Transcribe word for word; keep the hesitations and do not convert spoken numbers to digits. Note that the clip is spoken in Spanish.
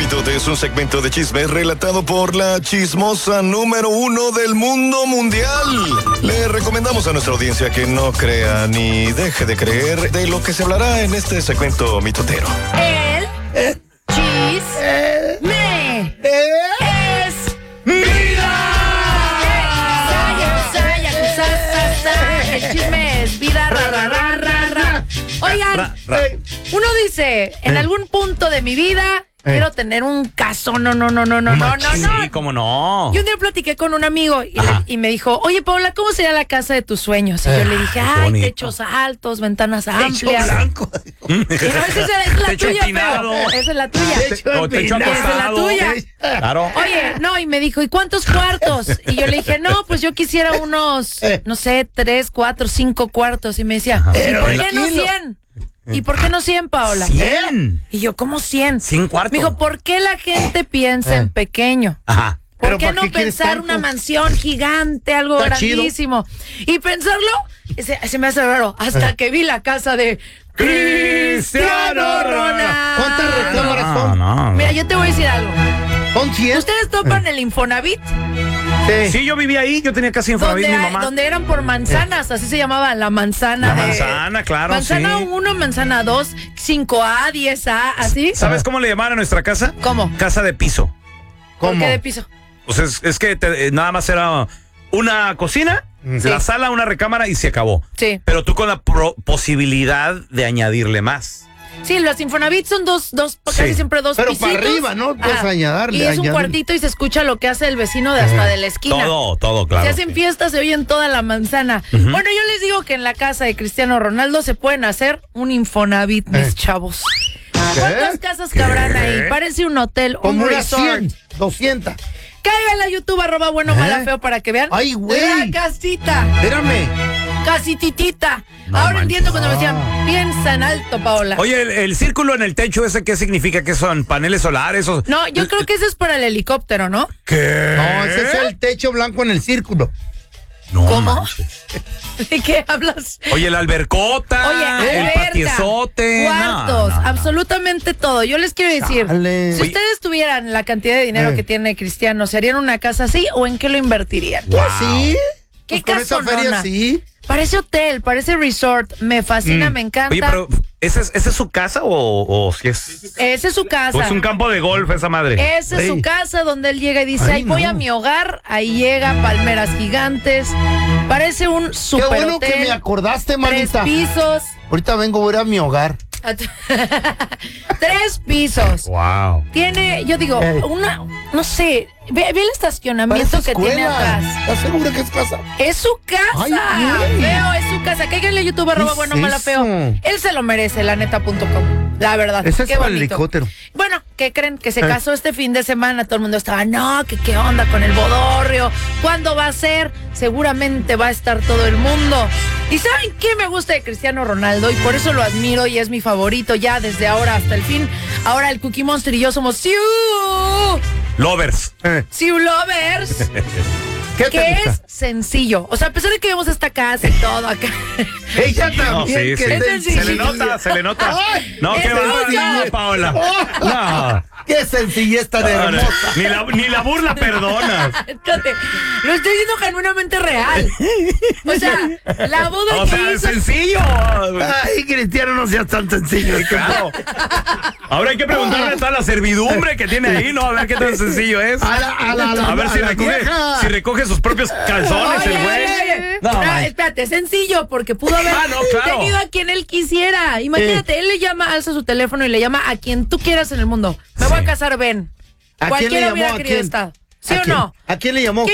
Mitote es un segmento de chismes relatado por la chismosa número uno del mundo mundial. Le recomendamos a nuestra audiencia que no crea ni deje de creer de lo que se hablará en este segmento mitotero. El eh, chisme eh, es vida. El chisme es vida. Ra, ra, ra, ra, ra. Oigan, ra, ra. Uno dice, en algún punto de mi vida Eh. quiero tener un caso, no, no, no, no, no, no, no, Sí, no. cómo no. Y un día platiqué con un amigo y, le, y me dijo, oye, Paola, ¿cómo sería la casa de tus sueños? Y yo le dije, ay, bonito. Techos altos, ventanas amplias. Techo blanco. Pero esa es, esa es la Techo tuya, empinado. pero esa es la tuya. Techo O techo Esa es la acostado. tuya. Claro. Oye, no, y me dijo, ¿y cuántos cuartos? Y yo le dije, no, pues yo quisiera unos, no sé, tres, cuatro, cinco cuartos. Y me decía, ¿y por qué no cien? ¿Y por qué no cien, Paola? cien. Y yo, ¿cómo cien? cien cuartos. Me dijo, ¿por qué la gente piensa en pequeño? Ajá. ¿Por ¿Pero qué para no qué quieres pensar tanto? una mansión gigante, algo Está chido. grandísimo? Y pensarlo, se, se me hace raro, hasta que vi la casa de Cristiano Ronaldo. ¿Cuántas recámaras No, son? no. Mira, yo te voy a decir algo. ¿Son cien? ¿Ustedes topan el Infonavit? Sí. Sí, yo vivía ahí, yo tenía casi Infonavit Donde, mi mamá. donde eran por manzanas, así se llamaba la manzana. La de- manzana, claro, Manzana sí. uno, manzana dos, cinco A, diez A, así. ¿Sabes cómo le llamaban a nuestra casa? ¿Cómo? Casa de piso. ¿Por ¿Cómo? qué de piso? Pues es, es que te- eh, nada más era una cocina, Sí. la sala, una recámara y se acabó. Sí. Pero tú con la pro- posibilidad de añadirle más. Sí, los Infonavit son dos, dos, Sí. casi siempre dos Pero pisitos. para arriba, ¿no? Puedes Ajá. añadirle, Y es un añadirle. cuartito y se escucha lo que hace el vecino de hasta de la esquina. Todo, todo, claro. Se hacen fiestas, se oye en toda la manzana. Bueno, yo les digo que en la casa de Cristiano Ronaldo se pueden hacer un Infonavit, mis Eh. chavos. ¿Cuántas casas cabrán ahí? Parece un hotel, un Como unas resort. cien, doscientas. Cáiganle a YouTube, arroba bueno, ¿Eh? mala, feo, para que vean. Ay, güey. La casita, Espérame. casititita. No Ahora manches. entiendo cuando me decían, piensa en alto, Paola. Oye, el, el círculo en el techo, ¿ese qué significa? ¿Que son paneles solares? O... No, yo creo que ese es para el helicóptero, ¿no? ¿Qué? No, ese es el techo blanco en el círculo. No ¿Cómo? manches. ¿De qué hablas? Oye, la albercota, Oye, el alberca, patiezote. cuartos, No, no, no. absolutamente todo. Yo les quiero decir, Dale. si Oye. ustedes tuvieran la cantidad de dinero Eh. que tiene Cristiano, ¿se harían una casa así o en qué lo invertirían? Pues sí. ¿Qué Pues con esa casonona? feria sí. Parece hotel, parece resort, me fascina, me encanta. Oye, pero ¿esa es, esa es su casa o, o si es, Esa es su casa. o es un campo de golf esa madre? Esa es su Ey. casa donde él llega y dice, Ay, ahí voy no. a mi hogar, ahí llega, palmeras gigantes, parece un Qué super bueno hotel, que me acordaste, tres manita. pisos, Ahorita vengo a ir a mi hogar. tres pisos. Wow. Tiene, yo digo, Ey. una, no sé, ve, ve el estacionamiento Parece que tiene escuela. atrás. ¿Estás segura que es casa? Es su casa. Ay, güey. Feo, es su casa. Cáiganle a YouTube, arroba es bueno, mala, eso? feo. Él se lo merece, la neta punto com. La verdad. Ese es qué para el bonito. helicóptero. Bueno, ¿qué creen? Que se Eh. casó este fin de semana. Todo el mundo estaba, no, que qué onda con el bodorrio. ¿Cuándo va a ser? Seguramente va a estar todo el mundo. ¿Y saben qué me gusta de Cristiano Ronaldo? Y por eso lo admiro y es mi favorito ya desde ahora hasta el fin. Ahora el Cookie Monster y yo somos Siu. Lovers. Eh, Siu Lovers. ¿Qué te Que gusta? es sencillo. O sea, a pesar de que vemos esta casa y todo acá. Ella No, también. sí, que sí. es Es Se le sencillo. nota, se le nota. Ay, No, es qué sencillo. va, Paola. No. Qué sencillez tan No, no, hermosa. Ni la, ni la burla perdonas. Espérate, lo estoy diciendo genuinamente real. O sea, la boda O que sea, es hizo. sencillo. Ay, Cristiano, no seas tan sencillo. Claro. Ahora hay que preguntarle a toda la servidumbre que tiene ahí, ¿no? A ver qué tan sencillo es. A la, a la, a la, A ver si a la recoge, vieja. si recoge sus propios calzones Oye, el güey. oye, oye. No, No, man. espérate, es sencillo porque pudo haber Ah, no, claro. tenido a quien él quisiera. Imagínate, él le llama, alza su teléfono y le llama a quien tú quieras en el mundo. Me voy a casar, ven. ¿A quién le Cualquiera llamó? hubiera ¿A querido quién? estar. ¿Sí ¿A o quién? no? ¿A quién le llamó?